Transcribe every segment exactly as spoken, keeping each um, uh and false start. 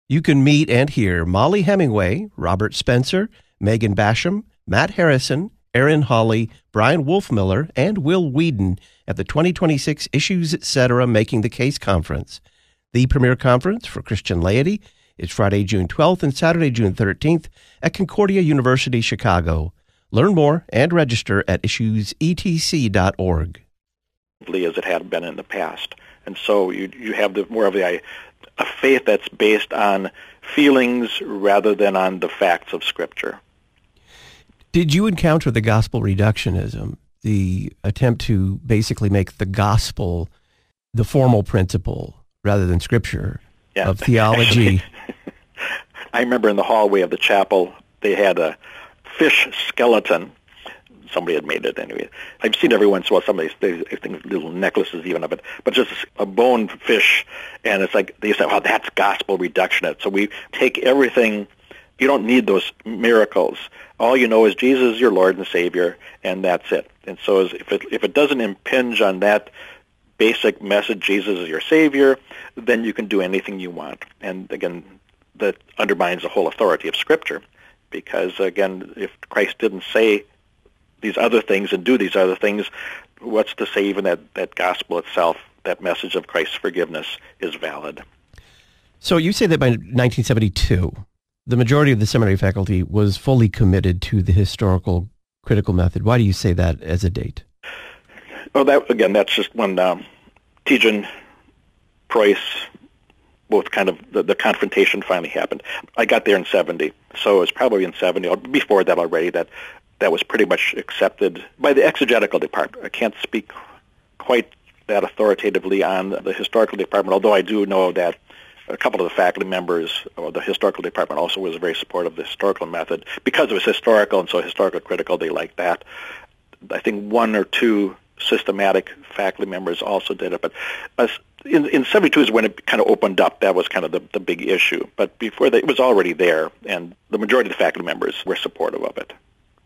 You can meet and hear Molly Hemingway, Robert Spencer, Megan Basham, Matt Harrison, Aaron Hawley, Brian Wolfmiller, and Will Whedon at the twenty twenty-six Issues Etc. Making the Case Conference. The premier conference for Christian laity is Friday, June twelfth and Saturday, June thirteenth at Concordia University, Chicago. Learn more and register at issues e t c dot org. As it had been in the past. And so you you have the more of a, a faith that's based on feelings rather than on the facts of Scripture. Did you encounter the gospel reductionism, the attempt to basically make the gospel the formal principle rather than Scripture yeah. of theology? I remember in the hallway of the chapel, they had a fish skeleton. Somebody had made it anyway. I've seen every once in a while somebody, they, I think little necklaces even of it, but just a bone fish, and it's like, they say, oh, that's gospel reductionist. So we take everything, you don't need those miracles. All you know is Jesus is your Lord and Savior, and that's it. And so if it, if it doesn't impinge on that basic message, Jesus is your Savior, then you can do anything you want. And again, that undermines the whole authority of Scripture, because again, if Christ didn't say these other things and do these other things, what's to say even that, that gospel itself, that message of Christ's forgiveness, is valid? So you say that by nineteen seventy-two, the majority of the seminary faculty was fully committed to the historical critical method. Why do you say that as a date? Well, that again, that's just when um, Tietjen, Preuss, both kind of, the, the confrontation finally happened. I got there in seventy, so it was probably in seventy, or before that already, that that was pretty much accepted by the exegetical department. I can't speak quite that authoritatively on the historical department, although I do know that a couple of the faculty members of the historical department also was very supportive of the historical method. Because it was historical and so historical critical, they liked that. I think one or two systematic faculty members also did it, but uh, in, in seventy-two is when it kind of opened up. That was kind of the, the big issue. But before that, it was already there, and the majority of the faculty members were supportive of it.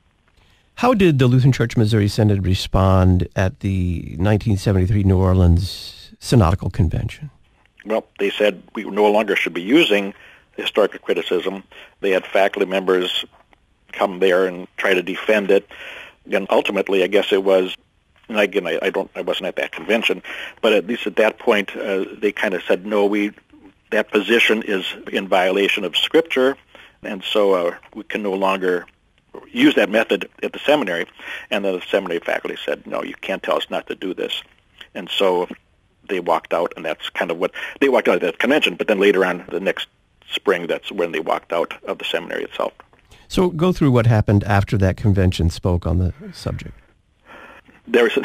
How did the Lutheran Church Missouri Synod respond at the nineteen seventy-three New Orleans Synodical Convention? Well, they said we no longer should be using historical criticism. They had faculty members come there and try to defend it. And ultimately, I guess it was, and again, I, I don't, I wasn't at that convention, but at least at that point, uh, they kind of said, no, we, that position is in violation of Scripture, and so uh, we can no longer use that method at the seminary. And the seminary faculty said, no, you can't tell us not to do this. And so they walked out, and that's kind of what, they walked out of that convention, but then later on, the next spring, that's when they walked out of the seminary itself. So go through what happened after that convention spoke on the subject. There was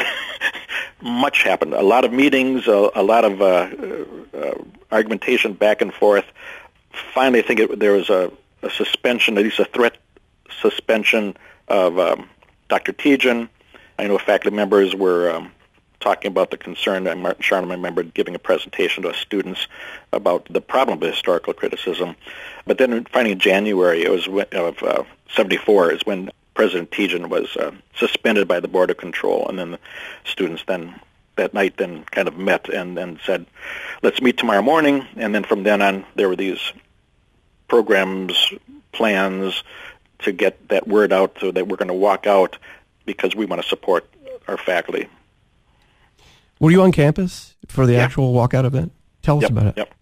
much happened. A lot of meetings, a, a lot of uh, uh, argumentation back and forth. Finally, I think it, there was a, a suspension, at least a threat suspension of um, Doctor Tietjen. I know faculty members were um, talking about the concern. Martin Sharnham, I remember giving a presentation to us students about the problem of historical criticism. But then finally in January it was when, of uh, seventy-four is when President Tietjen was uh, suspended by the Board of Control, and then the students then that night then kind of met and, and said, let's meet tomorrow morning. And then from then on there were these programs, plans to get that word out so that we're going to walk out because we want to support our faculty. Were you on campus for the yeah. actual walkout event? Tell us yep, about it. Yep.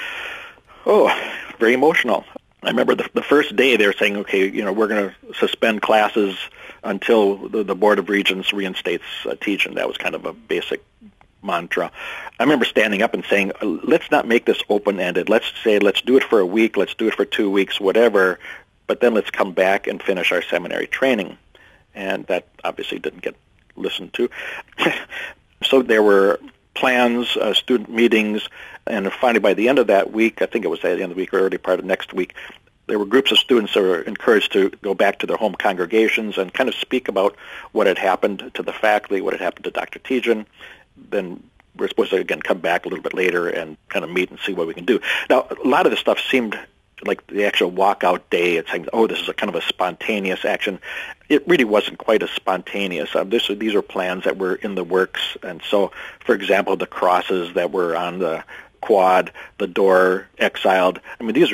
Oh, very emotional. I remember the, the first day they were saying, okay, you know, we're going to suspend classes until the, the Board of Regents reinstates uh, Tietjen. That was kind of a basic mantra. I remember standing up and saying, let's not make this open-ended. Let's say, let's do it for a week, let's do it for two weeks, whatever, but then let's come back and finish our seminary training. And that obviously didn't get listened to. So there were plans, uh, student meetings, and finally by the end of that week, I think it was at the end of the week or early part of next week, there were groups of students that were encouraged to go back to their home congregations and kind of speak about what had happened to the faculty, what had happened to Doctor Tietjen. Then we're supposed to, again, come back a little bit later and kind of meet and see what we can do. Now, a lot of this stuff seemed like the actual walkout day. It's saying, oh, this is a kind of a spontaneous action. It really wasn't quite as spontaneous. Um, this, these are plans that were in the works. And so, for example, the crosses that were on the quad, the door exiled. I mean, these are